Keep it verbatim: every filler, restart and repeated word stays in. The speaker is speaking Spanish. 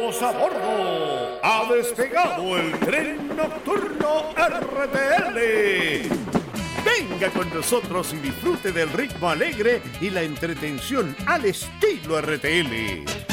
todos a bordo. Ha despegado el tren nocturno R T L. Venga con nosotros y disfrute del ritmo alegre y la entretención al estilo R T L.